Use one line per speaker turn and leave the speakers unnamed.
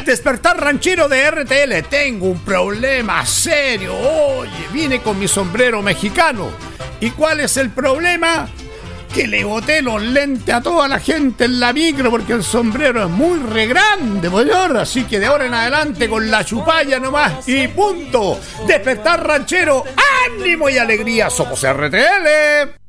Despertar ranchero de RTL. Tengo un problema serio. Oye, vine con mi sombrero mexicano. ¿Y cuál es el problema? Que le boté los lentes a toda la gente en la micro porque el sombrero es muy re grande, señor. Así que de ahora en adelante con la chupalla nomás y punto. Despertar ranchero, ánimo y alegría. Somos RTL.